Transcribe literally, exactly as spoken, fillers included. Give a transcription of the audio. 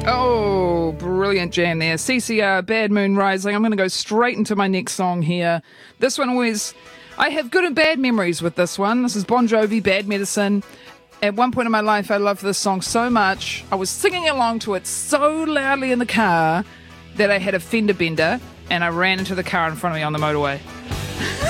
Oh, brilliant jam there. C C R, Bad Moon Rising. I'm going to go straight into my next song here. This one always... I have good and bad memories with this one. This is Bon Jovi, Bad Medicine. At one point in my life, I loved this song so much. I was singing along to it so loudly in the car that I had a fender bender and I ran into the car in front of me on the motorway.